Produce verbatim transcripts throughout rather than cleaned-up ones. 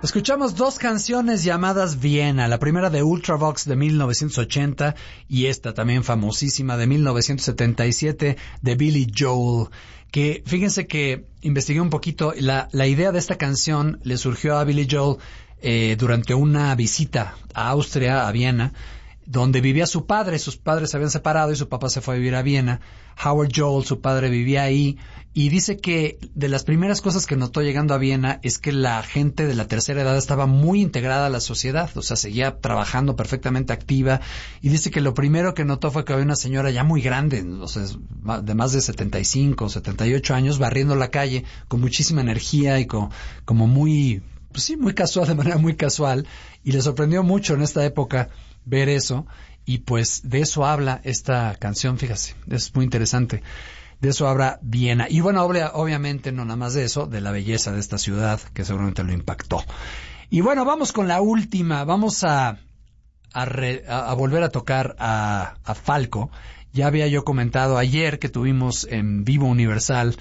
Escuchamos dos canciones llamadas Viena, la primera de Ultravox de mil novecientos ochenta y esta también famosísima de mil novecientos setenta y siete de Billy Joel, que fíjense que investigué un poquito, la, la idea de esta canción le surgió a Billy Joel eh, durante una visita a Austria, a Viena, donde vivía su padre. Sus padres se habían separado y su papá se fue a vivir a Viena. Howard Joel, su padre, vivía ahí y dice que de las primeras cosas que notó llegando a Viena es que la gente de la tercera edad estaba muy integrada a la sociedad, o sea, seguía trabajando perfectamente activa, y dice que lo primero que notó fue que había una señora ya muy grande, o sea, de más de setenta y cinco, setenta y ocho años, barriendo la calle con muchísima energía y con, como muy, pues sí, muy casual, de manera muy casual, y le sorprendió mucho en esta época ver eso, y pues de eso habla esta canción, fíjate, es muy interesante, de eso habla Viena, y bueno, obvia, obviamente no nada más de eso, de la belleza de esta ciudad, que seguramente lo impactó. Y bueno, vamos con la última, vamos a a, re, a, a volver a tocar a, a Falco. Ya había yo comentado ayer que tuvimos en Vivo Universal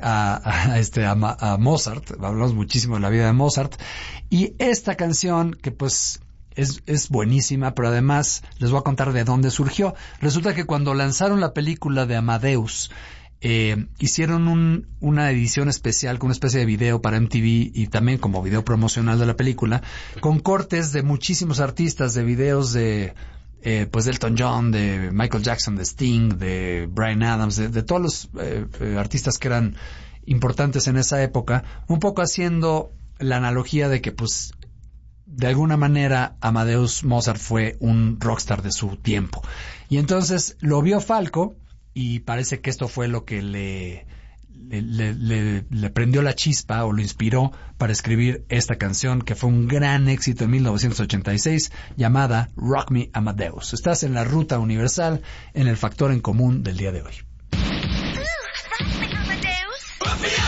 a, a este a, a Mozart, hablamos muchísimo de la vida de Mozart, y esta canción que pues Es, es buenísima, pero además les voy a contar de dónde surgió. Resulta que cuando lanzaron la película de Amadeus, eh, hicieron un, una edición especial con una especie de video para M T V y también como video promocional de la película, con cortes de muchísimos artistas, de videos de eh, pues de Elton John, de Michael Jackson, de Sting, de Bryan Adams, de, de todos los eh, eh, artistas que eran importantes en esa época, un poco haciendo la analogía de que pues de alguna manera Amadeus Mozart fue un rockstar de su tiempo. Y entonces lo vio Falco y parece que esto fue lo que le, le, le, le, le prendió la chispa o lo inspiró para escribir esta canción que fue un gran éxito en mil novecientos ochenta y seis llamada Rock Me Amadeus. Estás en la ruta universal en el factor en común del día de hoy.